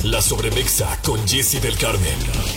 La Sobremexa con Jessy del Carmen.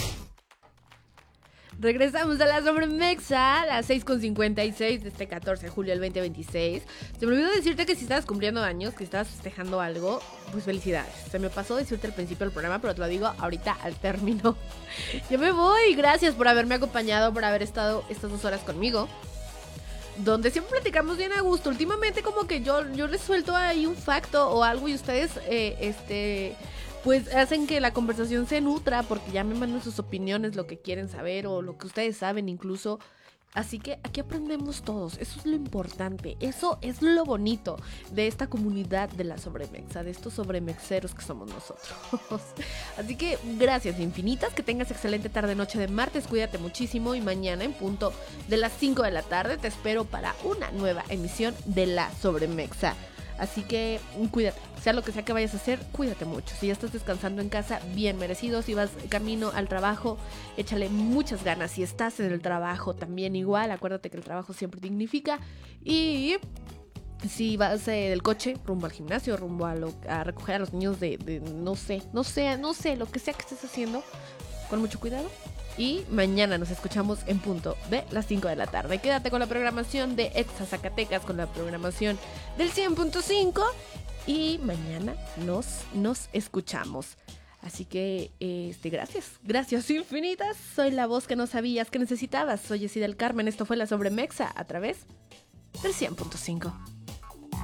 Regresamos a la Sobremexa a las 6:56 de este 14 de julio del 2026. Se me olvidó decirte que si estabas cumpliendo años, que estabas festejando algo, pues felicidades. Se me pasó decirte al principio del programa, pero te lo digo ahorita al término. Yo me voy. Gracias por haberme acompañado, por haber estado estas 2 horas conmigo, donde siempre platicamos bien a gusto. Últimamente como que yo les suelto ahí un facto o algo y ustedes pues hacen que la conversación se nutra porque ya me mandan sus opiniones, lo que quieren saber o lo que ustedes saben incluso. Así que aquí aprendemos todos, eso es lo importante, eso es lo bonito de esta comunidad de la Sobremexa, de estos sobremexeros que somos nosotros. Así que gracias infinitas, que tengas excelente tarde noche de martes, cuídate muchísimo y mañana en punto de las 5 de la tarde te espero para una nueva emisión de la Sobremexa. Así que cuídate, sea lo que sea que vayas a hacer, cuídate mucho. Si ya estás descansando en casa, bien merecido. Si vas camino al trabajo, échale muchas ganas. Si estás en el trabajo, también igual. Acuérdate que el trabajo siempre dignifica. Y si vas del coche rumbo al gimnasio, rumbo a recoger a los niños de no sé, lo que sea que estés haciendo, con mucho cuidado. Y mañana nos escuchamos en punto de las 5 de la tarde. Quédate con la programación de Exa Zacatecas, con la programación del 100.5. Y mañana nos escuchamos. Así que, gracias infinitas. Soy la voz que no sabías que necesitabas. Soy Jessy del Carmen. Esto fue La Sobremexa a través del 100.5.